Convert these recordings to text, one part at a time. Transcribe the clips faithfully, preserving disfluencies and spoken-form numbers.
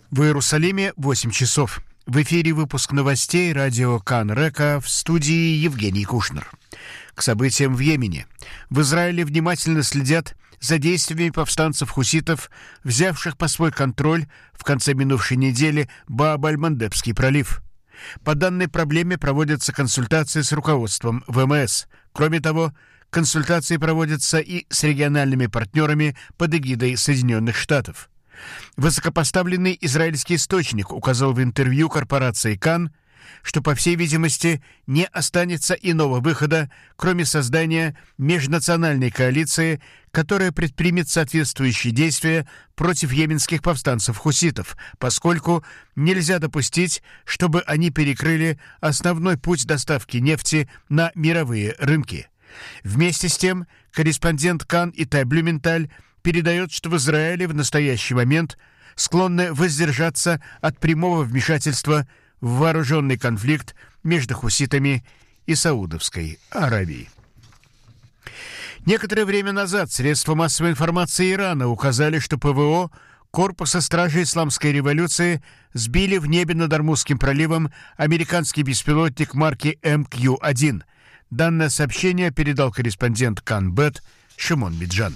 В Иерусалиме восемь часов. В эфире выпуск новостей радио Кан Река, в студии Евгений Кушнер. К событиям в Йемене. В Израиле внимательно следят за действиями повстанцев-хуситов, взявших под свой контроль в конце минувшей недели Бааб-аль-Мандебский пролив. По данной проблеме проводятся консультации с руководством ВМС. Кроме того, консультации проводятся и с региональными партнерами под эгидой Соединенных Штатов. Высокопоставленный израильский источник указал в интервью корпорации Кан, что, по всей видимости, не останется иного выхода, кроме создания межнациональной коалиции, которая предпримет соответствующие действия против йеменских повстанцев-хуситов, поскольку нельзя допустить, чтобы они перекрыли основной путь доставки нефти на мировые рынки. Вместе с тем, корреспондент Кан Итай Блюменталь передает, что в Израиле в настоящий момент склонны воздержаться от прямого вмешательства в вооруженный конфликт между хуситами и Саудовской Аравией. Некоторое время назад средства массовой информации Ирана указали, что ПВО Корпуса стражей Исламской революции сбили в небе над Ормузским проливом американский беспилотник марки эм кью один. Данное сообщение передал корреспондент Кан-Бет Шимон Миджан.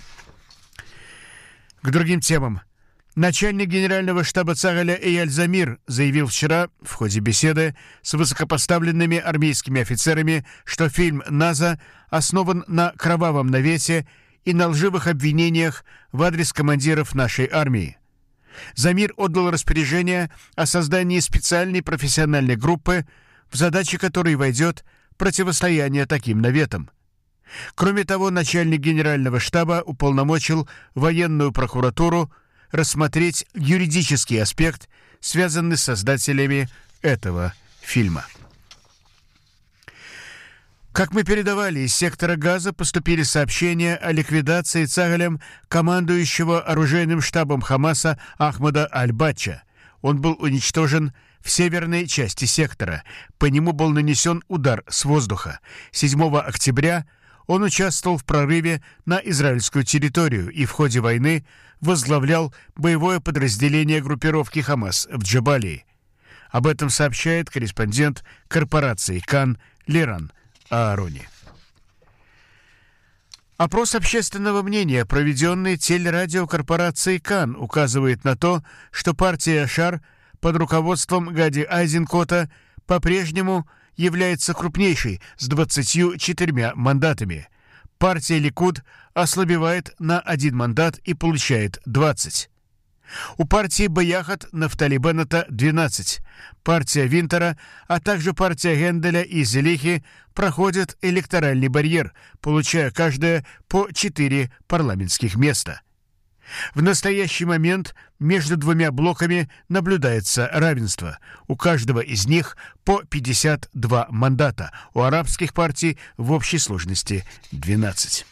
К другим темам. Начальник генерального штаба Цахаля Эйяль Замир заявил вчера в ходе беседы с высокопоставленными армейскими офицерами, что фильм «Наза» основан на кровавом навете и на лживых обвинениях в адрес командиров нашей армии. Замир отдал распоряжение о создании специальной профессиональной группы, в задачи которой войдет противостояние таким наветам. Кроме того, начальник генерального штаба уполномочил военную прокуратуру рассмотреть юридический аспект, связанный с создателями этого фильма. Как мы передавали, из сектора Газа поступили сообщения о ликвидации Цахалем командующего оружейным штабом Хамаса Ахмада Аль-Батча. Он был уничтожен в северной части сектора. По нему был нанесен удар с воздуха. седьмого октября он участвовал в прорыве на израильскую территорию и в ходе войны возглавлял боевое подразделение группировки Хамас в Джабалии. Об этом сообщает корреспондент корпорации Кан Лиран Аарони. Опрос общественного мнения, проведенный телерадиокорпорацией Кан, указывает на то, что партия Шар под руководством Гади Айзенкота по-прежнему является крупнейшей с двадцатью четырьмя мандатами. Партия Ликуд ослабевает на один мандат и получает двадцать. У партии Баяхат Нафтали Беннета двенадцать. Партия Винтера, а также партия Генделя и Зелихи проходят электоральный барьер, получая каждая по четыре парламентских места. В настоящий момент между двумя блоками наблюдается равенство. У каждого из них по пятьдесят два мандата. У арабских партий в общей сложности двенадцать.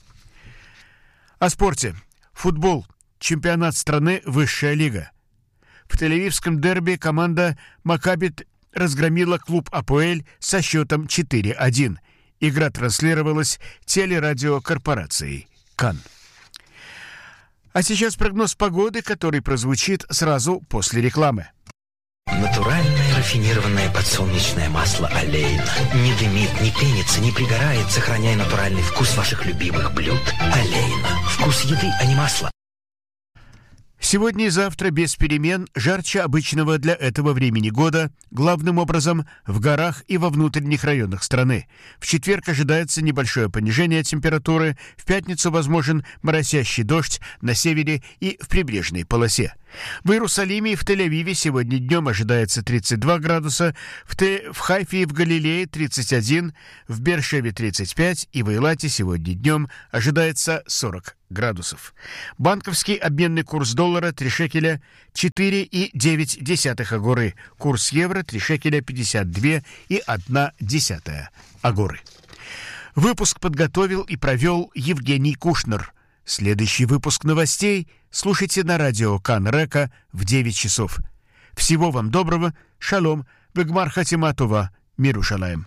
О спорте. Футбол. Чемпионат страны, высшая лига. В тель-авивском дерби команда Макаби разгромила клуб Апоэль со счетом четыре один. Игра транслировалась телерадиокорпорацией Кан. А сейчас прогноз погоды, который прозвучит сразу после рекламы. Натуральное рафинированное подсолнечное масло Олейна. Не дымит, не пенится, не пригорает, сохраняя натуральный вкус ваших любимых блюд. Олейна. Вкус еды, а не масла. Сегодня и завтра без перемен, жарче обычного для этого времени года, главным образом в горах и во внутренних районах страны. В четверг ожидается небольшое понижение температуры, в пятницу возможен моросящий дождь на севере и в прибрежной полосе. В Иерусалиме и в Тель-Авиве сегодня днем ожидается тридцать два градуса, в, Те... в Хайфе и в Галилее тридцать один, в Бершеве тридцать пять и в Эйлате сегодня днем ожидается сорок градусов. Банковский обменный курс доллара три шекеля четыре и девять десятых агоры. Курс евро три шекеля пятьдесят два и одна десятая агоры. Выпуск подготовил и провел Евгений Кушнер. Следующий выпуск новостей слушайте на радио Кан Река в девять часов. Всего вам доброго. Шалом. Вегмар Хатиматова. Миру шалаем.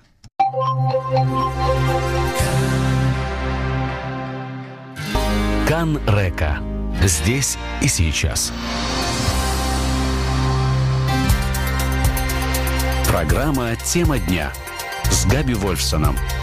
Кан Река. Здесь и сейчас. Программа «Тема дня» с Габи Вольфсоном.